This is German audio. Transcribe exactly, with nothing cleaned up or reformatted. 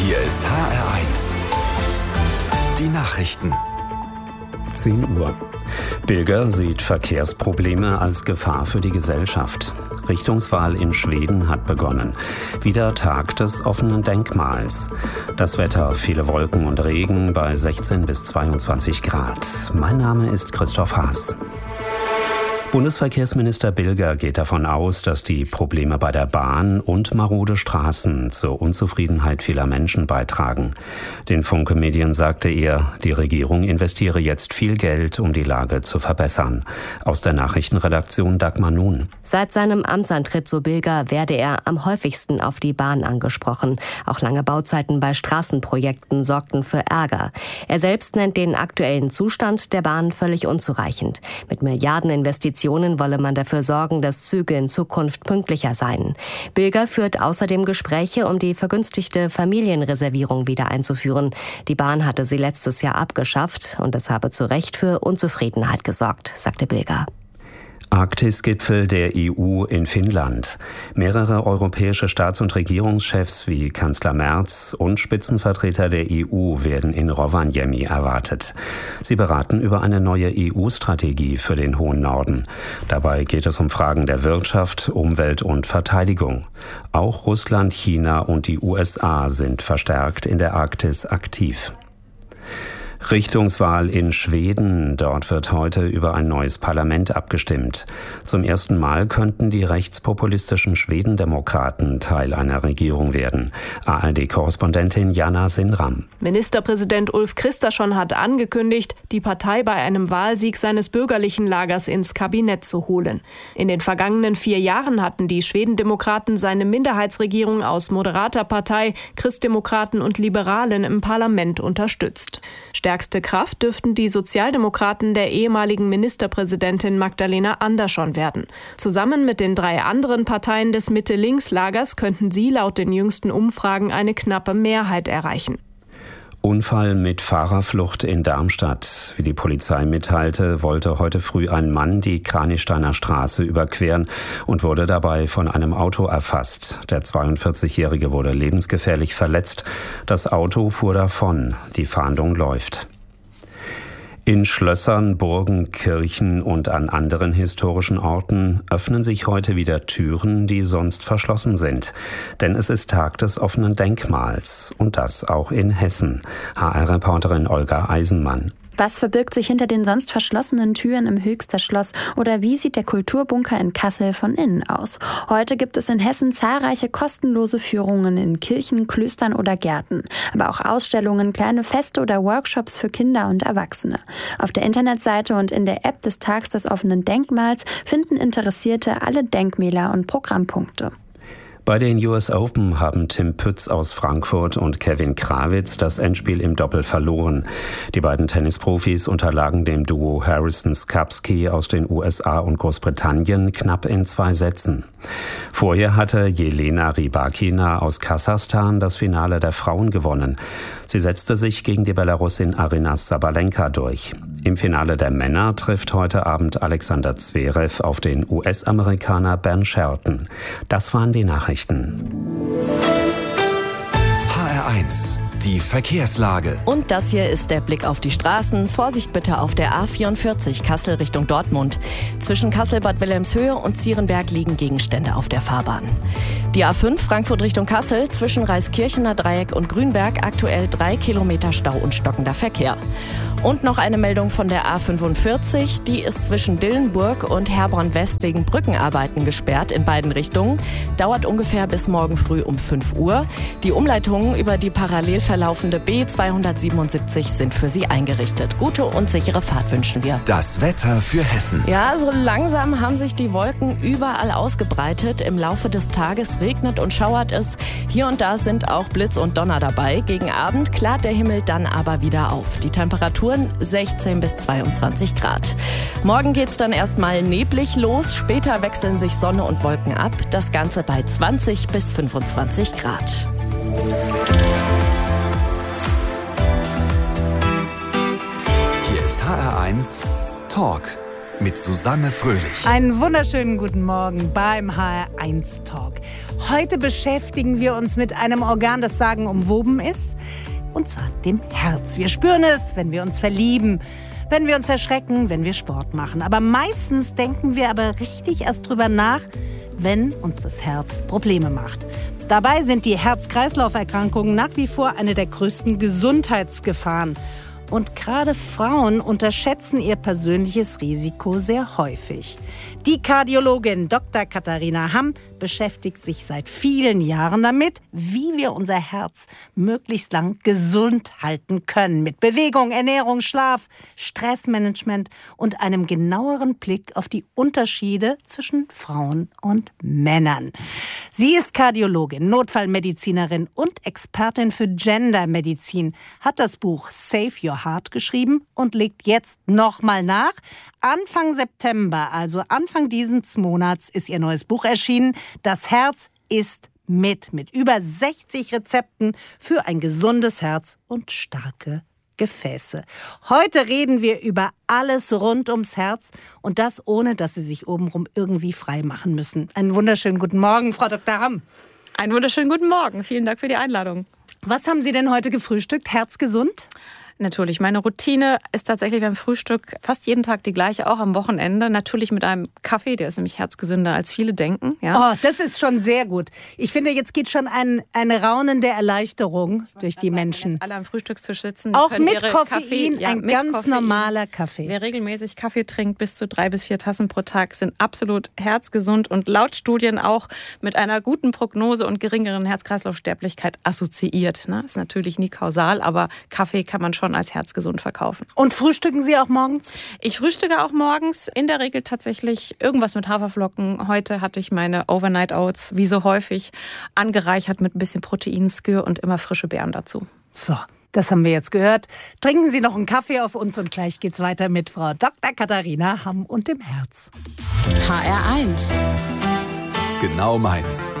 Hier ist H R eins. Die Nachrichten. zehn Uhr. Bilger sieht Verkehrsprobleme als Gefahr für die Gesellschaft. Richtungswahl in Schweden hat begonnen. Wieder Tag des offenen Denkmals. Das Wetter, viele Wolken und Regen bei sechzehn bis zweiundzwanzig Grad. Mein Name ist Christoph Haas. Bundesverkehrsminister Bilger geht davon aus, dass die Probleme bei der Bahn und marode Straßen zur Unzufriedenheit vieler Menschen beitragen. Den Funke-Medien sagte er, die Regierung investiere jetzt viel Geld, um die Lage zu verbessern. Aus der Nachrichtenredaktion Dagmar Nun. Seit seinem Amtsantritt, so Bilger, werde er am häufigsten auf die Bahn angesprochen. Auch lange Bauzeiten bei Straßenprojekten sorgten für Ärger. Er selbst nennt den aktuellen Zustand der Bahn völlig unzureichend. Mit Milliardeninvestitionen wolle man dafür sorgen, dass Züge in Zukunft pünktlicher seien. Bilger führt außerdem Gespräche, um die vergünstigte Familienreservierung wieder einzuführen. Die Bahn hatte sie letztes Jahr abgeschafft und es habe zu Recht für Unzufriedenheit gesorgt, sagte Bilger. Arktis-Gipfel der E U in Finnland. Mehrere europäische Staats- und Regierungschefs wie Kanzler Merz und Spitzenvertreter der E U werden in Rovaniemi erwartet. Sie beraten über eine neue E U-Strategie für den hohen Norden. Dabei geht es um Fragen der Wirtschaft, Umwelt und Verteidigung. Auch Russland, China und die U S A sind verstärkt in der Arktis aktiv. Richtungswahl in Schweden. Dort wird heute über ein neues Parlament abgestimmt. Zum ersten Mal könnten die rechtspopulistischen Schwedendemokraten Teil einer Regierung werden. A R D-Korrespondentin Jana Sinram. Ministerpräsident Ulf Kristersson hat angekündigt, die Partei bei einem Wahlsieg seines bürgerlichen Lagers ins Kabinett zu holen. In den vergangenen vier Jahren hatten die Schwedendemokraten seine Minderheitsregierung aus moderater Partei, Christdemokraten und Liberalen im Parlament unterstützt. Stärkste Kraft dürften die Sozialdemokraten der ehemaligen Ministerpräsidentin Magdalena Andersson werden. Zusammen mit den drei anderen Parteien des Mitte-Links-Lagers könnten sie laut den jüngsten Umfragen eine knappe Mehrheit erreichen. Unfall mit Fahrerflucht in Darmstadt. Wie die Polizei mitteilte, wollte heute früh ein Mann die Kranichsteiner Straße überqueren und wurde dabei von einem Auto erfasst. Der zweiundvierzigjährige wurde lebensgefährlich verletzt. Das Auto fuhr davon. Die Fahndung läuft. In Schlössern, Burgen, Kirchen und an anderen historischen Orten öffnen sich heute wieder Türen, die sonst verschlossen sind. Denn es ist Tag des offenen Denkmals. Und das auch in Hessen. H R-Reporterin Olga Eisenmann. Was verbirgt sich hinter den sonst verschlossenen Türen im Höchster Schloss oder wie sieht der Kulturbunker in Kassel von innen aus? Heute gibt es in Hessen zahlreiche kostenlose Führungen in Kirchen, Klöstern oder Gärten, aber auch Ausstellungen, kleine Feste oder Workshops für Kinder und Erwachsene. Auf der Internetseite und in der App des Tags des offenen Denkmals finden Interessierte alle Denkmäler und Programmpunkte. Bei den U S Open haben Tim Pütz aus Frankfurt und Kevin Krawitz das Endspiel im Doppel verloren. Die beiden Tennisprofis unterlagen dem Duo Harrison-Skupski aus den U S A und Großbritannien knapp in zwei Sätzen. Vorher hatte Jelena Rybakina aus Kasachstan das Finale der Frauen gewonnen. Sie setzte sich gegen die Belarusin Aryna Sabalenka durch. Im Finale der Männer trifft heute Abend Alexander Zverev auf den U S-Amerikaner Ben Shelton. Das waren die Nachrichten. H R eins. Die Verkehrslage. Und das hier ist der Blick auf die Straßen. Vorsicht bitte auf der A vierundvierzig Kassel Richtung Dortmund. Zwischen Kassel-Bad Wilhelmshöhe und Zierenberg liegen Gegenstände auf der Fahrbahn. Die A fünf Frankfurt Richtung Kassel zwischen Reiskirchener Dreieck und Grünberg aktuell drei Kilometer Stau und stockender Verkehr. Und noch eine Meldung von der A fünfundvierzig. Die ist zwischen Dillenburg und Herborn West wegen Brückenarbeiten gesperrt in beiden Richtungen. Dauert ungefähr bis morgen früh um fünf Uhr. Die Umleitungen über die parallel verlaufende B zweihundertsiebenundsiebzig sind für Sie eingerichtet. Gute und sichere Fahrt wünschen wir. Das Wetter für Hessen. Ja, so langsam haben sich die Wolken überall ausgebreitet. Im Laufe des Tages regnet und schauert es. Hier und da sind auch Blitz und Donner dabei. Gegen Abend klart der Himmel dann aber wieder auf. Die Temperatur sechzehn bis zweiundzwanzig Grad. Morgen geht's dann erstmal neblig los, später wechseln sich Sonne und Wolken ab, das Ganze bei zwanzig bis fünfundzwanzig Grad. Hier ist H R eins Talk. mit Susanne Fröhlich. Einen wunderschönen guten Morgen beim H R eins Talk. Heute beschäftigen wir uns mit einem Organ, das sagenumwoben ist, und zwar dem Herz. Wir spüren es, wenn wir uns verlieben, wenn wir uns erschrecken, wenn wir Sport machen. Aber meistens denken wir aber richtig erst drüber nach, wenn uns das Herz Probleme macht. Dabei sind die Herz-Kreislauf-Erkrankungen nach wie vor eine der größten Gesundheitsgefahren. Und gerade Frauen unterschätzen ihr persönliches Risiko sehr häufig. Die Kardiologin Doktor Katharina Hamm beschäftigt sich seit vielen Jahren damit, wie wir unser Herz möglichst lang gesund halten können. Mit Bewegung, Ernährung, Schlaf, Stressmanagement und einem genaueren Blick auf die Unterschiede zwischen Frauen und Männern. Sie ist Kardiologin, Notfallmedizinerin und Expertin für Gendermedizin, hat das Buch Save Your Heart geschrieben und legt jetzt nochmal nach. Anfang September, also Anfang dieses Monats, ist ihr neues Buch erschienen. Das Herz ist mit, mit über sechzig Rezepten für ein gesundes Herz und starke Gefäße. Heute reden wir über alles rund ums Herz und das ohne, dass Sie sich obenrum irgendwie frei machen müssen. Einen wunderschönen guten Morgen, Frau Doktor Hamm. Einen wunderschönen guten Morgen. Vielen Dank für die Einladung. Was haben Sie denn heute gefrühstückt? Herzgesund? Natürlich. Meine Routine ist tatsächlich beim Frühstück fast jeden Tag die gleiche, auch am Wochenende. Natürlich mit einem Kaffee, der ist nämlich herzgesünder, als viele denken. Ja. Oh, das ist schon sehr gut. Ich finde, jetzt geht schon ein, eine Raunen der Erleichterung durch die sagen, Menschen. Wenn alle am Frühstückstisch sitzen. Auch mit Koffein, Kaffee, ja, ein mit ganz Koffein. normaler Kaffee. Wer regelmäßig Kaffee trinkt, bis zu drei bis vier Tassen pro Tag, sind absolut herzgesund und laut Studien auch mit einer guten Prognose und geringeren Herz-Kreislauf-Sterblichkeit assoziiert. Ne? Ist natürlich nie kausal, aber Kaffee kann man schon als herzgesund verkaufen. Und frühstücken Sie auch morgens? Ich frühstücke auch morgens, in der Regel tatsächlich irgendwas mit Haferflocken. Heute hatte ich meine Overnight Oats, wie so häufig, angereichert mit ein bisschen Proteinskür und immer frische Beeren dazu. So, das haben wir jetzt gehört. Trinken Sie noch einen Kaffee auf uns und gleich geht's weiter mit Frau Doktor Katharina Hamm und dem Herz. H R eins. Genau meins.